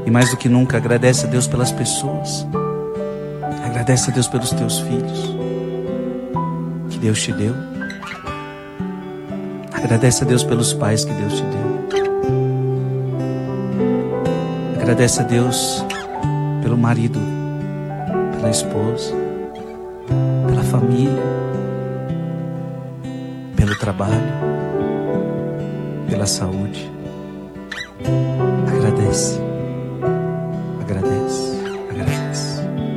E mais do que nunca, agradece a Deus pelas pessoas. Agradece a Deus pelos teus filhos que Deus te deu. Agradece a Deus pelos pais que Deus te deu. Agradece a Deus pelo marido, pela esposa, pela família, pelo trabalho, pela saúde. Agradece, agradece, agradece.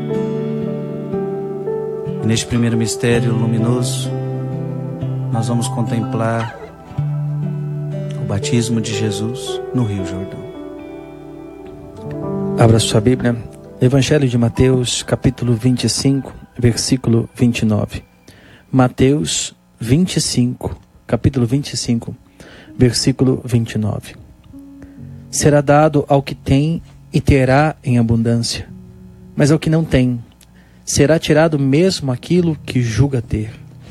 E neste primeiro mistério luminoso, nós vamos contemplar o batismo de Jesus no Rio Jordão. Abra sua Bíblia, Evangelho de Mateus, capítulo 25, versículo 29. Mateus 25, capítulo 25, versículo 29. Será dado ao que tem e terá em abundância, mas ao que não tem, será tirado mesmo aquilo que julga ter.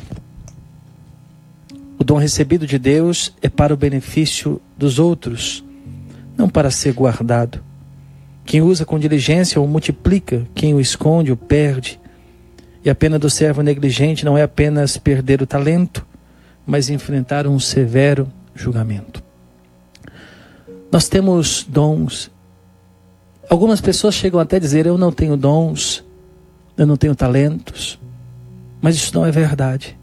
O dom recebido de Deus é para o benefício dos outros, não para ser guardado. Quem usa com diligência o multiplica, quem o esconde o perde. E a pena do servo negligente não é apenas perder o talento, mas enfrentar um severo julgamento. Nós temos dons. Algumas pessoas chegam até a dizer: eu não tenho dons, eu não tenho talentos. Mas isso não é verdade.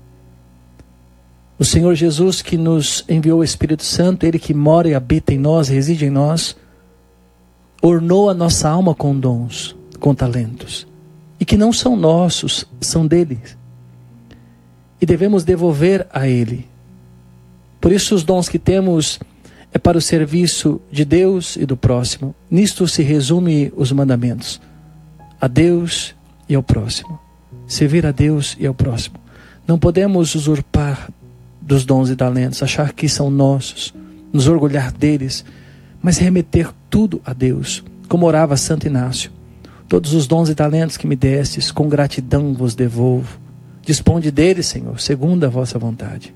O Senhor Jesus, que nos enviou o Espírito Santo, Ele que mora e habita em nós, reside em nós, ornou a nossa alma com dons, com talentos, e que não são nossos, são dele. E devemos devolver a Ele. Por isso os dons que temos é para o serviço de Deus e do próximo. Nisto se resume os mandamentos: a Deus e ao próximo. Servir a Deus e ao próximo. Não podemos usurpar dos dons e talentos, achar que são nossos, nos orgulhar deles, mas remeter tudo a Deus, como orava Santo Inácio. Todos os dons e talentos que me destes, com gratidão vos devolvo. Disponde deles, Senhor, segundo a vossa vontade.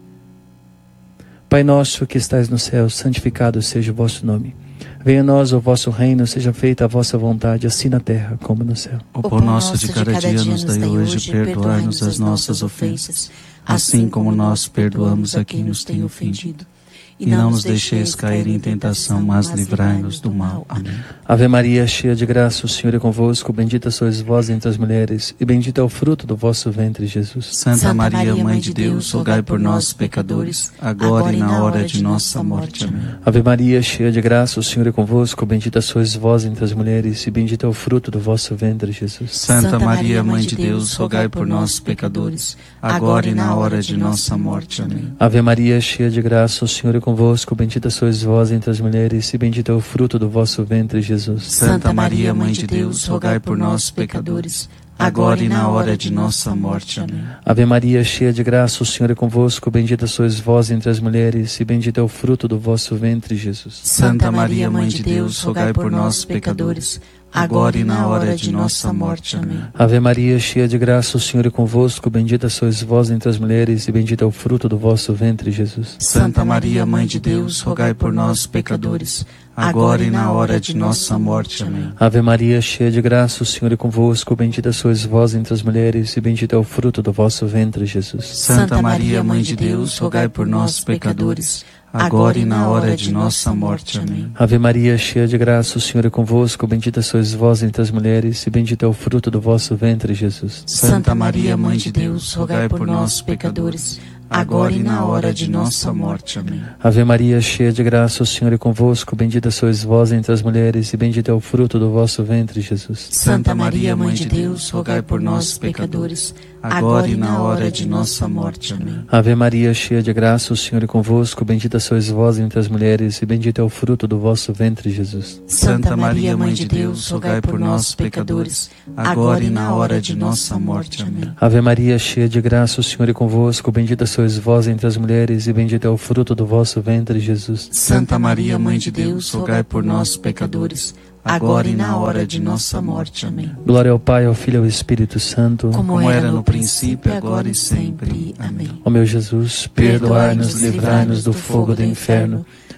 Pai nosso que estais no céu, santificado seja o vosso nome. Venha a nós o vosso reino, seja feita a vossa vontade, assim na terra como no céu. O pão nosso de cada dia nos dai hoje, perdoai-nos as nossas ofensas, assim como nós perdoamos a quem nos tem ofendido. E não nos deixeis cair em tentação, mas livrai-nos do mal. Amém. Ave Maria, cheia de graça, o Senhor é convosco. Bendita sois vós entre as mulheres, e bendito é o fruto do vosso ventre, Jesus. Santa Maria, Mãe de Deus, rogai por nós, pecadores, agora e na hora de nossa morte. Amém. Ave Maria, cheia de graça, o Senhor é convosco. Bendita sois vós entre as mulheres, e bendito é o fruto do vosso ventre, Jesus. Santa Maria, Mãe de Deus, rogai por nós, pecadores, agora e na hora de nossa morte. Amém. Ave Maria, cheia de graça, o Senhor é convosco, bendita sois vós entre as mulheres, e bendito é o fruto do vosso ventre, Jesus. Santa Maria, Mãe de Deus, rogai por nós, pecadores, agora e na hora de nossa morte. Amém. Ave Maria, cheia de graça, o Senhor é convosco, bendita sois vós entre as mulheres, e bendito é o fruto do vosso ventre, Jesus. Santa Maria, Mãe de Deus, rogai por nós, pecadores, agora e na hora de nossa morte. Amém. Ave Maria, cheia de graça, o Senhor é convosco, bendita sois vós entre as mulheres, e bendito é o fruto do vosso ventre, Jesus. Santa Maria, Mãe de Deus, rogai por nós, pecadores, agora e na hora de nossa morte. Amém. Ave Maria, cheia de graça, o Senhor é convosco, bendita sois vós entre as mulheres, e bendito é o fruto do vosso ventre, Jesus. Santa Maria, Mãe de Deus, rogai por nós, pecadores, agora e na hora de nossa morte. Amém. Ave Maria, cheia de graça, o Senhor é convosco, bendita sois vós entre as mulheres, e bendito é o fruto do vosso ventre, Jesus. Santa Maria, Mãe de Deus, rogai por nós, pecadores, agora e na hora de nossa morte. Amém. Ave Maria, cheia de graça, o Senhor é convosco, bendita sois vós entre as mulheres, e bendito é o fruto do vosso ventre, Jesus. Santa Maria, Mãe de Deus, rogai por nós, pecadores, agora e na hora de nossa morte. Amém. Ave Maria, cheia de graça, o Senhor é convosco, bendita sois vós entre as mulheres, e bendito é o fruto do vosso ventre, Jesus. Santa Maria, Mãe de Deus, rogai por nós, pecadores, agora e na hora de nossa morte. Amém. Ave Maria, cheia de graça, o Senhor é convosco, bendita sois vós entre as mulheres, e bendito é o fruto do vosso ventre, Jesus. Santa Maria, Mãe de Deus, rogai por nós, pecadores, agora e na hora de nossa morte. Amém. Glória ao Pai, ao Filho e ao Espírito Santo, como era no princípio, agora e sempre. Amém. Ó meu Jesus, perdoai-nos, livrai-nos do fogo do inferno,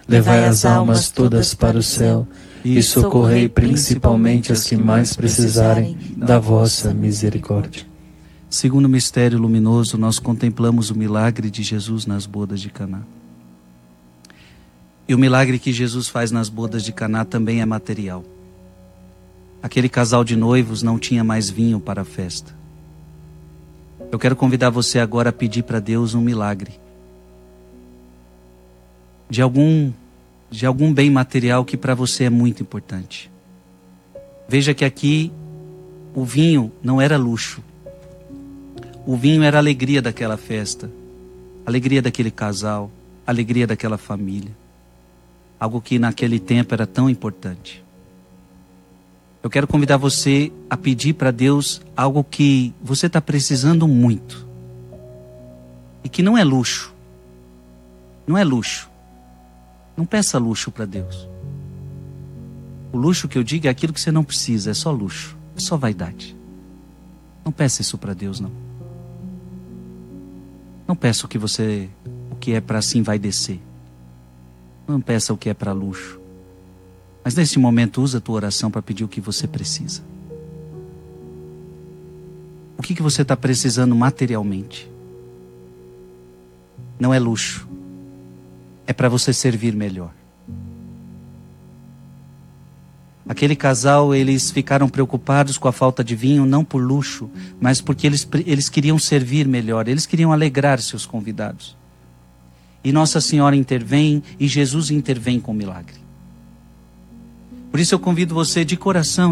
levai as almas todas para o céu e socorrei principalmente as que mais precisarem da vossa misericórdia. Segundo mistério luminoso, nós contemplamos o milagre de Jesus nas bodas de Caná. E o milagre que Jesus faz nas bodas de Caná também é material. Aquele casal de noivos não tinha mais vinho para a festa. Eu quero convidar você agora a pedir para Deus um milagre. De algum bem material que para você é muito importante. Veja que aqui o vinho não era luxo. O vinho era a alegria daquela festa, a alegria daquele casal, a alegria daquela família. Algo que naquele tempo era tão importante. Eu quero convidar você a pedir para Deus algo que você está precisando muito. E que não é luxo. Não é luxo. Não peça luxo para Deus. O luxo que eu digo é aquilo que você não precisa, é só luxo, é só vaidade. Não peça isso para Deus, não. Não peça o que é para se envaidecer. Não peça o que é para luxo. Mas nesse momento, usa a tua oração para pedir o que você precisa. O que você está precisando materialmente? Não é luxo. É para você servir melhor. Aquele casal, eles ficaram preocupados com a falta de vinho, não por luxo, mas porque eles queriam servir melhor, eles queriam alegrar seus convidados. E Nossa Senhora intervém e Jesus intervém com o milagre. Por isso eu convido você de coração,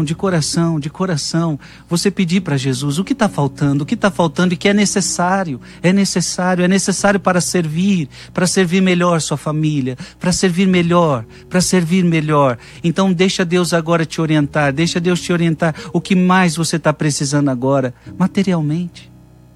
você pedir para Jesus o que está faltando e que é necessário para servir melhor sua família, para servir melhor. Então deixa Deus agora te orientar, o que mais você está precisando agora, materialmente.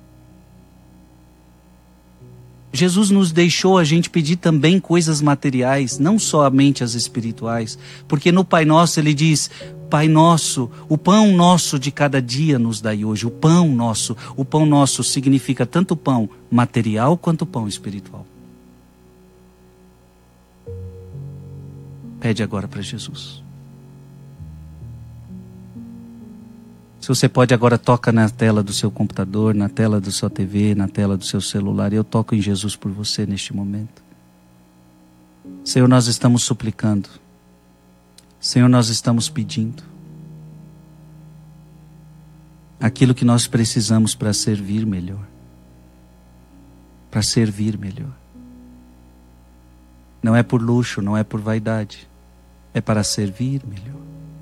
Jesus nos deixou a gente pedir também coisas materiais, não somente as espirituais, porque no Pai Nosso ele diz: Pai Nosso, o pão nosso de cada dia nos dai hoje. O pão nosso significa tanto pão material quanto pão espiritual. Pede agora para Jesus. Se você pode, agora toca na tela do seu computador, na tela da sua TV, na tela do seu celular. Eu toco em Jesus por você neste momento. Senhor, nós estamos suplicando. Senhor, nós estamos pedindo aquilo que nós precisamos para servir melhor. Para servir melhor. Não é por luxo, não é por vaidade. É para servir melhor.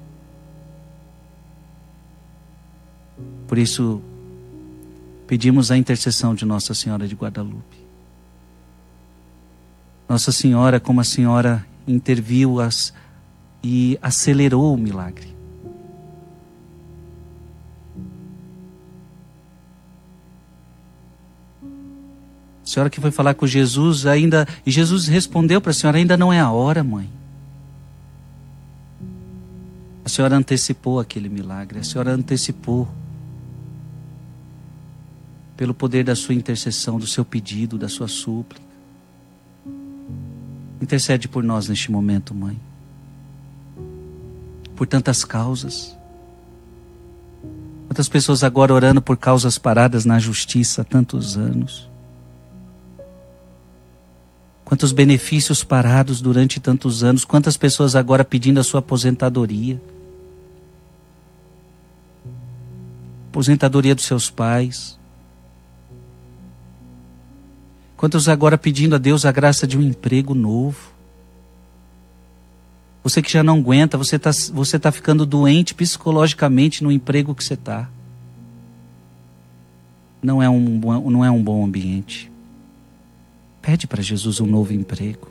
Por isso, pedimos a intercessão de Nossa Senhora de Guadalupe. Nossa Senhora, como a Senhora interviu e acelerou o milagre. A Senhora que foi falar com Jesus e Jesus respondeu para a Senhora: ainda não é a hora, mãe. A Senhora antecipou aquele milagre, a Senhora antecipou. Pelo poder da sua intercessão, do seu pedido, da sua súplica. Intercede por nós neste momento, mãe. Por tantas causas. Quantas pessoas agora orando por causas paradas na justiça há tantos anos. Quantos benefícios parados durante tantos anos. Quantas pessoas agora pedindo a sua aposentadoria. Aposentadoria dos seus pais. Quantos agora pedindo a Deus a graça de um emprego novo. Você que já não aguenta, você tá ficando doente psicologicamente no emprego que você está. Não é um bom ambiente. Pede para Jesus um novo emprego.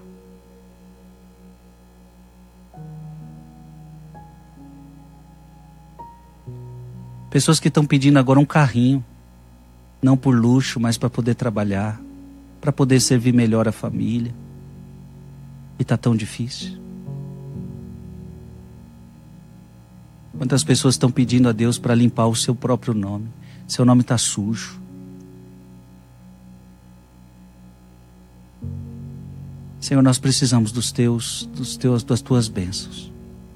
Pessoas que estão pedindo agora um carrinho. Não por luxo, mas para poder trabalhar. Para poder servir melhor a família. E está tão difícil. Quantas pessoas estão pedindo a Deus para limpar o seu próprio nome. Seu nome está sujo. Senhor, nós precisamos das tuas bênçãos.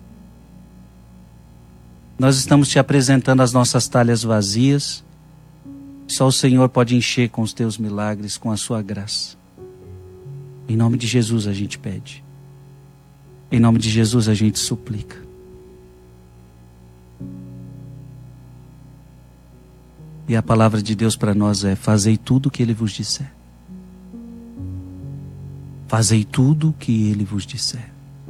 Nós estamos te apresentando as nossas talhas vazias. Só o Senhor pode encher com os teus milagres, com a sua graça. Em nome de Jesus a gente pede. Em nome de Jesus a gente suplica. E a palavra de Deus para nós é: fazei tudo o que Ele vos disser. Fazei tudo o que Ele vos disser.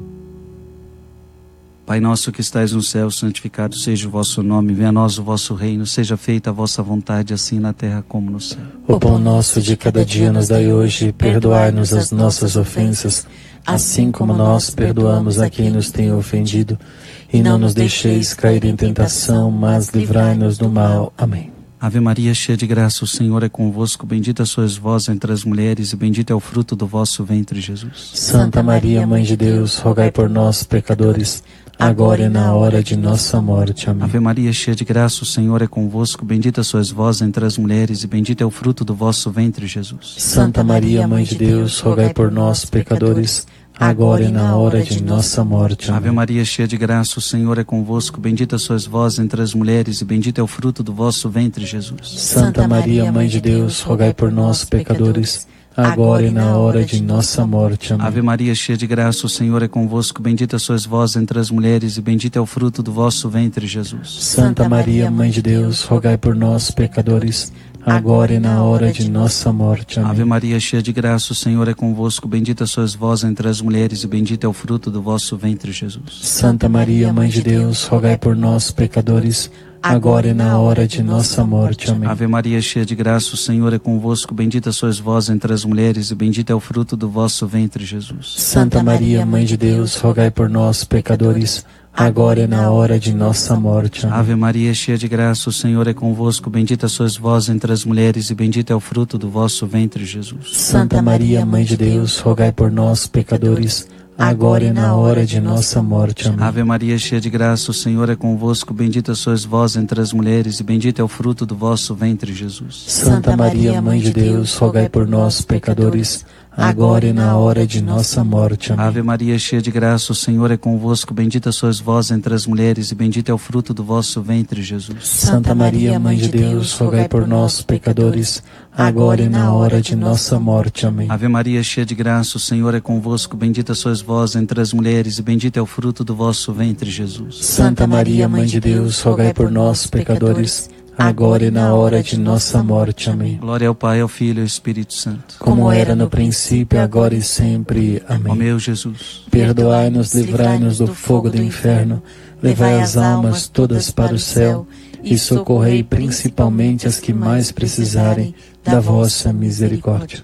Pai nosso que estais no céu, santificado seja o vosso nome. Venha a nós o vosso reino. Seja feita a vossa vontade, assim na terra como no céu. O pão nosso de cada dia nos dai hoje. Perdoai-nos as nossas ofensas, assim como nós perdoamos a quem nos tem ofendido. E não nos deixeis cair em tentação, mas livrai-nos do mal. Amém. Ave Maria, cheia de graça, o Senhor é convosco. Bendita sois vós entre as mulheres, e bendito é o fruto do vosso ventre, Jesus. Santa Maria, Mãe de Deus, rogai por nós, pecadores, agora e na hora de nossa morte. Amém. Ave Maria, cheia de graça, o Senhor é convosco. Bendita sois vós entre as mulheres, e bendito é o fruto do vosso ventre, Jesus. Santa Maria, Mãe de Deus, rogai por nós, pecadores, agora e na hora de nossa morte. Amém. Ave Maria, cheia de graça, o Senhor é convosco. Bendita sois vós entre as mulheres, e bendito é o fruto do vosso ventre, Jesus. Santa Maria, Mãe de Deus, rogai por nós, pecadores, agora e na hora de nossa morte. Amém. Ave Maria, cheia de graça, o Senhor é convosco. Bendita sois vós entre as mulheres, e bendito é o fruto do vosso ventre, Jesus. Santa Maria, Mãe de Deus, rogai por nós, pecadores, agora e na hora de nossa morte. Amém. Ave Maria, cheia de graça, o Senhor é convosco. Bendita sois vós entre as mulheres, e bendito é o fruto do vosso ventre, Jesus. Santa Maria, Mãe de Deus, rogai por nós, pecadores, agora e na hora de nossa morte. Amém. Ave Maria, cheia de graça, o Senhor é convosco. Bendita sois vós entre as mulheres, e bendito é o fruto do vosso ventre, Jesus. Santa Maria, Mãe de Deus, rogai por nós, pecadores, agora e na hora de nossa morte. Amém. Ave Maria, cheia de graça, o Senhor é convosco. Bendita sois vós entre as mulheres, e bendito é o fruto do vosso ventre, Jesus. Santa Maria, Mãe de Deus, rogai por nós, pecadores, agora e na hora de nossa morte. Amém. Ave Maria, cheia de graça, o Senhor é convosco. Bendita sois vós entre as mulheres, e bendito é o fruto do vosso ventre, Jesus. Santa Maria, Mãe de Deus, rogai por nós, pecadores, agora e na hora de nossa morte. Amém. Ave Maria, cheia de graça, o Senhor é convosco. Bendita sois vós entre as mulheres, e bendito é o fruto do vosso ventre, Jesus. Santa Maria, Mãe de Deus, rogai por nós, pecadores, agora e na hora de nossa morte. Amém. Ave Maria, cheia de graça, o Senhor é convosco. Bendita sois vós entre as mulheres, e bendito é o fruto do vosso ventre, Jesus. Santa Maria, Mãe de Deus, rogai por nós, pecadores, agora e na hora de nossa morte. Amém. Glória ao Pai, ao Filho e ao Espírito Santo. Como era no princípio, agora e sempre. Amém. Ó meu Jesus, perdoai-nos, livrai-nos do fogo do inferno, levai as almas todas para o céu, e socorrei principalmente as que mais precisarem da vossa misericórdia.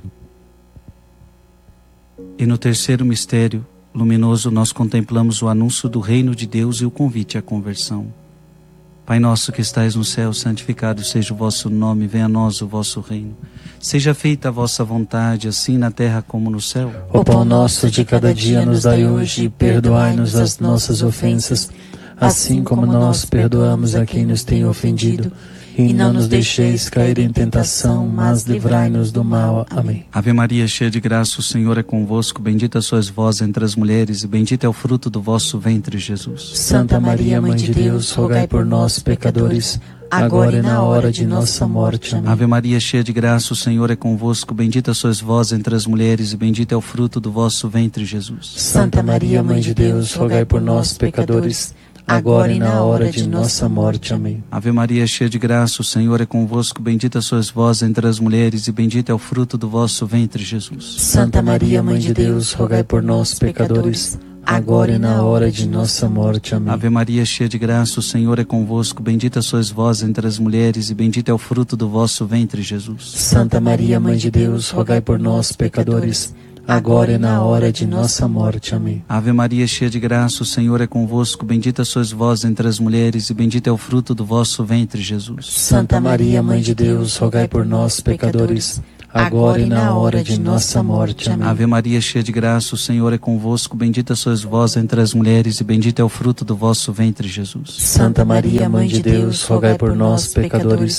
E no terceiro mistério luminoso nós contemplamos o anúncio do reino de Deus e o convite à conversão. Pai nosso que estais no céu, santificado seja o vosso nome, venha a nós o vosso reino. Seja feita a vossa vontade, assim na terra como no céu. O pão nosso de cada dia nos dai hoje, e perdoai-nos as nossas ofensas, assim como nós perdoamos a quem nos tem ofendido. E não nos deixeis cair em tentação, mas livrai-nos do mal. Amém. Ave Maria, cheia de graça, o Senhor é convosco. Bendita sois vós entre as mulheres, e bendito é o fruto do vosso ventre, Jesus. Santa Maria, Mãe de Deus, rogai por nós, pecadores, agora e na hora de nossa morte. Amém. Ave Maria, cheia de graça, o Senhor é convosco. Bendita sois vós entre as mulheres, e bendito é o fruto do vosso ventre, Jesus. Santa Maria, Mãe de Deus, rogai por nós, pecadores, agora e na hora de nossa morte. Amém. Ave Maria, cheia de graça, o Senhor é convosco. Bendita sois vós entre as mulheres, e bendito é o fruto do vosso ventre, Jesus. Santa Maria, Mãe de Deus, rogai por nós, pecadores, agora e na hora de nossa morte. Amém. Ave Maria, cheia de graça, o Senhor é convosco. Bendita sois vós entre as mulheres, e bendito é o fruto do vosso ventre, Jesus. Santa Maria, Mãe de Deus, rogai por nós, pecadores, agora e na hora de nossa morte. Amém. Ave Maria, cheia de graça, o Senhor é convosco. Bendita sois vós entre as mulheres, e bendito é o fruto do vosso ventre, Jesus. Santa Maria, Mãe de Deus, rogai por nós, pecadores, agora e na hora de nossa morte. Amém. Ave Maria, cheia de graça, o Senhor é convosco. Bendita sois vós entre as mulheres, e bendito é o fruto do vosso ventre, Jesus. Santa Maria, Mãe de Deus, rogai por nós, pecadores,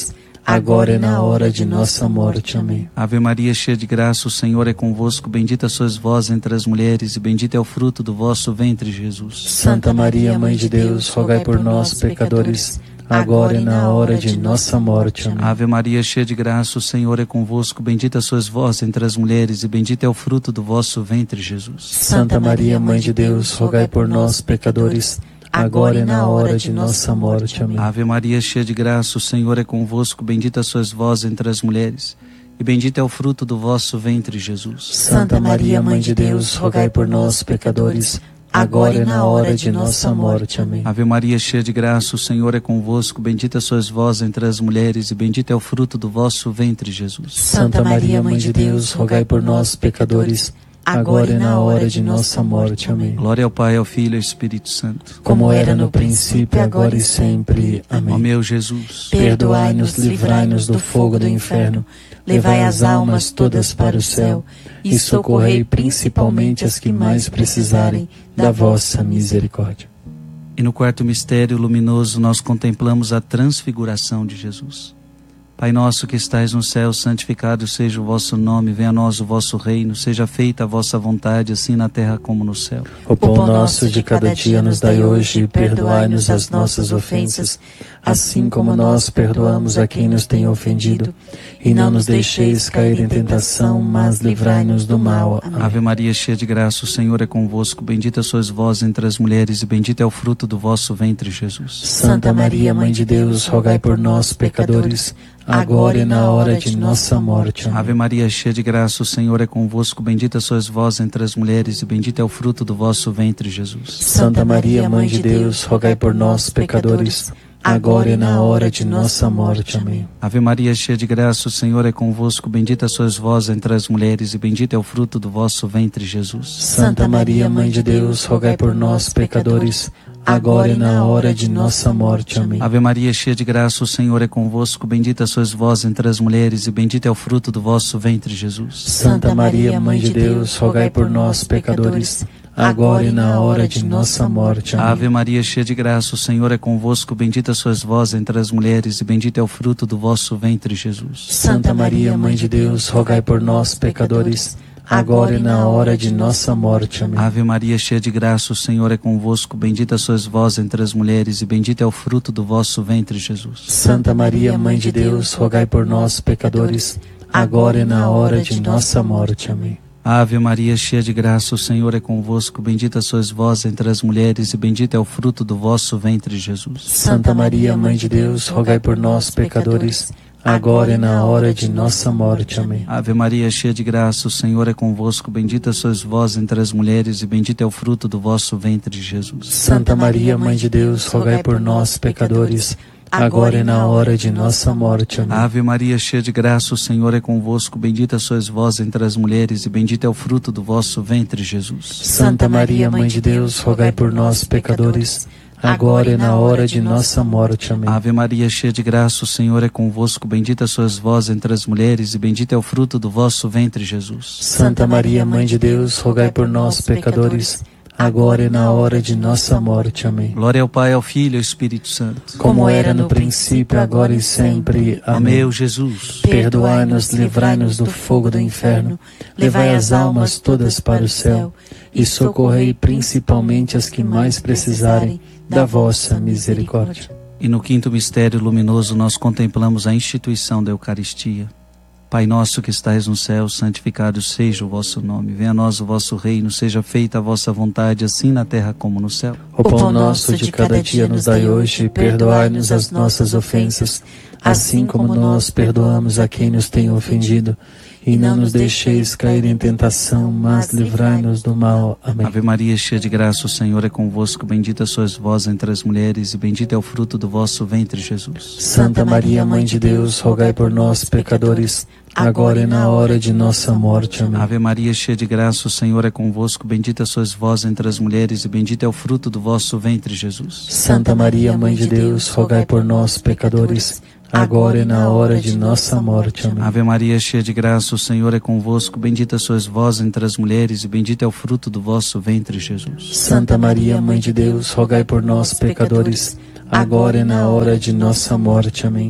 agora e na hora de nossa morte. Amém. Ave Maria, cheia de graça, o Senhor é convosco. Bendita sois vós entre as mulheres, e bendito é o fruto do vosso ventre, Jesus. Santa Maria, Mãe de Deus, rogai por nós, pecadores, agora e na hora de nossa morte. Amém. Ave Maria, cheia de graça, o Senhor é convosco. Bendita sois vós entre as mulheres, e bendito é o fruto do vosso ventre, Jesus. Santa Maria, Mãe de Deus, rogai por nós, pecadores, agora e na hora de nossa morte. Amém. Ave Maria, cheia de graça, o Senhor é convosco. Bendita sois vós entre as mulheres, e bendito é o fruto do vosso ventre, Jesus. Santa Maria, Mãe de Deus, rogai por nós, pecadores, agora e na hora de nossa morte. Amém. Ave Maria, cheia de graça, o Senhor é convosco. Bendita sois vós entre as mulheres, e bendito é o fruto do vosso ventre, Jesus. Santa Maria, Mãe de Deus, rogai por nós, pecadores, agora e na hora de nossa morte. Amém. Glória ao Pai, ao Filho e ao Espírito Santo, como era no princípio, agora e sempre. Amém. Ó meu Jesus, perdoai-nos, livrai-nos do fogo do inferno, levai as almas todas para o céu e socorrei principalmente as que mais precisarem da vossa misericórdia. E no quarto mistério luminoso nós contemplamos a transfiguração de Jesus. Pai nosso que estais no céu, santificado seja o vosso nome, venha a nós o vosso reino, seja feita a vossa vontade, assim na terra como no céu. O pão nosso de cada dia nos dai hoje, e perdoai-nos as nossas ofensas, assim como nós perdoamos a quem nos tem ofendido. E não nos deixeis cair em tentação, mas livrai-nos do mal. Amém. Ave Maria, cheia de graça, o Senhor é convosco. Bendita sois vós entre as mulheres, e bendito é o fruto do vosso ventre, Jesus. Santa Maria, Mãe de Deus, rogai por nós, pecadores, agora e na hora de nossa morte. Amém. Ave Maria, cheia de graça, o Senhor é convosco. Bendita sois vós entre as mulheres, e bendito é o fruto do vosso ventre, Jesus. Santa Maria, Mãe de Deus, rogai por nós, pecadores, agora e na hora de nossa morte. Amém. Ave Maria, cheia de graça, o Senhor é convosco. Bendita sois vós entre as mulheres, e bendito é o fruto do vosso ventre, Jesus. Santa Maria, Mãe de Deus, rogai por nós, pecadores, agora e na hora de nossa morte. Amém. Ave Maria, cheia de graça, o Senhor é convosco. Bendita sois vós entre as mulheres, e bendito é o fruto do vosso ventre, Jesus. Santa Maria, Mãe de Deus, rogai por nós, pecadores, agora e na hora de nossa morte. Amém. Ave Maria, cheia de graça, o Senhor é convosco. Bendita sois vós entre as mulheres, e bendito é o fruto do vosso ventre, Jesus. Santa Maria, Mãe de Deus, rogai por nós, pecadores, agora e na hora de nossa morte. Amém. Ave Maria, cheia de graça, o Senhor é convosco. Bendita sois vós entre as mulheres, e bendito é o fruto do vosso ventre, Jesus. Santa Maria, Mãe de Deus, rogai por nós, pecadores, agora e na hora de nossa morte. Amém. Ave Maria, cheia de graça, o Senhor é convosco. Bendita sois vós entre as mulheres, e bendito é o fruto do vosso ventre, Jesus. Santa Maria, Mãe de Deus, rogai por nós, pecadores, agora e na hora de nossa morte. Amém. Ave Maria, cheia de graça, o Senhor é convosco. Bendita sois vós entre as mulheres, e bendito é o fruto do vosso ventre, Jesus. Santa Maria, Mãe de Deus, rogai por nós, pecadores, agora e na hora de nossa morte. Amém. Ave Maria, cheia de graça, o Senhor é convosco. Bendita sois vós entre as mulheres, e bendito é o fruto do vosso ventre, Jesus. Santa Maria, Mãe de Deus, rogai por nós, pecadores, agora e na hora de nossa morte. Amém. Ave Maria, cheia de graça, o Senhor é convosco. Bendita sois vós entre as mulheres, e bendito é o fruto do vosso ventre, Jesus. Santa Maria, Mãe de Deus, rogai por nós, pecadores, agora e na hora de nossa morte. Amém. Glória ao Pai, ao Filho e ao Espírito Santo, como era no princípio, agora e sempre. Ó Amém. meu Jesus, perdoai-nos, livrai-nos do fogo do inferno, levai as almas todas para o céu e socorrei principalmente as que mais precisarem da vossa misericórdia. E no quinto mistério luminoso nós contemplamos a instituição da Eucaristia. Pai nosso que estais no céu, santificado seja o vosso nome. Venha a nós o vosso reino, seja feita a vossa vontade, assim na terra como no céu. O pão nosso de cada dia nos dai hoje, e perdoai-nos as nossas ofensas, assim como nós perdoamos a quem nos tem ofendido. E não nos deixeis cair em tentação, mas livrai-nos do mal. Amém. Ave Maria, cheia de graça, o Senhor é convosco. Bendita sois vós entre as mulheres, e bendito é o fruto do vosso ventre, Jesus. Santa Maria, Mãe de Deus, rogai por nós, pecadores, agora e na hora de nossa morte. Amém. Ave Maria, cheia de graça, o Senhor é convosco. Bendita sois vós entre as mulheres, e bendito é o fruto do vosso ventre, Jesus. Santa Maria, Mãe de Deus, rogai por nós, pecadores, agora e na hora de nossa morte. Amém. Ave Maria, cheia de graça, o Senhor é convosco. Bendita sois vós entre as mulheres, e bendito é o fruto do vosso ventre, Jesus. Santa Maria, Mãe de Deus, rogai por nós, pecadores, agora e na hora de nossa morte. Amém.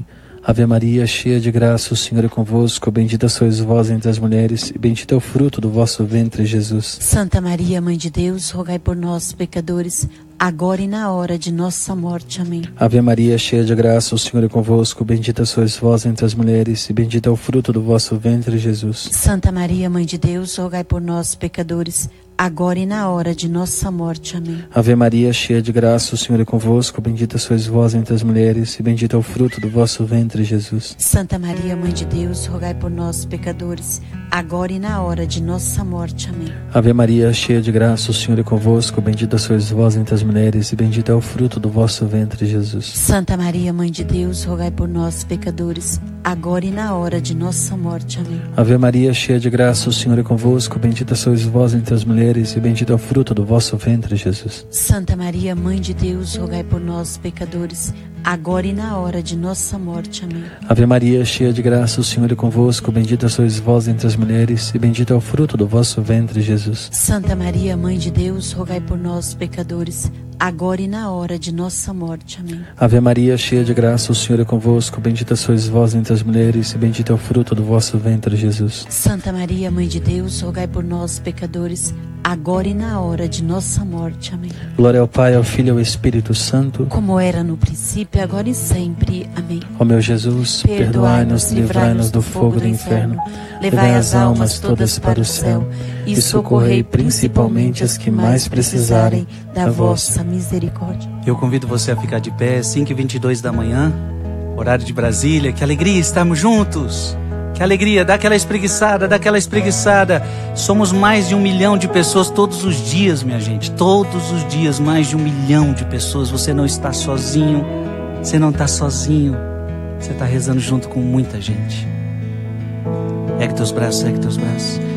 Ave Maria, cheia de graça, o Senhor é convosco. Bendita sois vós entre as mulheres, e bendito é o fruto do vosso ventre, Jesus. Santa Maria, Mãe de Deus, rogai por nós, pecadores, agora e na hora de nossa morte. Amém. Ave Maria, cheia de graça, o Senhor é convosco. Bendita sois vós entre as mulheres, e bendito é o fruto do vosso ventre, Jesus. Santa Maria, Mãe de Deus, rogai por nós, pecadores, agora e na hora de nossa morte. Amém. Ave Maria, cheia de graça, o Senhor é convosco. Bendita sois vós entre as mulheres, e bendito é o fruto do vosso ventre, Jesus. Santa Maria, Mãe de Deus, rogai por nós, pecadores, agora e na hora de nossa morte. Amém. Ave Maria, cheia de graça, o Senhor é convosco. Bendita sois vós entre as mulheres, e bendito é o fruto do vosso ventre, Jesus. Santa Maria, Mãe de Deus, rogai por nós, pecadores, agora e na hora de nossa morte. Amém. Ave Maria, cheia de graça, o Senhor é convosco. Bendita sois vós entre as mulheres, e bendito é o fruto do vosso ventre, Jesus. Santa Maria, Mãe de Deus, rogai por nós, pecadores, agora e na hora de nossa morte. Amém. Ave Maria, cheia de graça, o Senhor é convosco. Bendita sois vós entre as mulheres, e bendito é o fruto do vosso ventre, Jesus. Santa Maria, Mãe de Deus, rogai por nós, pecadores, agora e na hora de nossa morte. Amém. Ave Maria, cheia de graça, o Senhor é convosco. Bendita sois vós entre as mulheres, e bendito é o fruto do vosso ventre, Jesus. Santa Maria, Mãe de Deus, rogai por nós, pecadores, agora e na hora de nossa morte. Amém. Glória ao Pai, ao Filho e ao Espírito Santo, como era no princípio, agora e sempre. Amém. Ó meu Jesus, perdoai-nos, livrai-nos do fogo do inferno, levai as almas todas para o céu, e socorrei principalmente as que mais precisarem da vossa misericórdia. Eu convido você a ficar de pé, 5h22 da manhã, horário de Brasília. Que alegria estarmos juntos. Que alegria, dá aquela espreguiçada, dá aquela espreguiçada. Somos mais de 1 milhão de pessoas todos os dias, minha gente. Todos os dias, mais de 1 milhão de pessoas. Você não está sozinho, você não está sozinho. Você está rezando junto com muita gente. Ergue teus braços, ergue teus braços.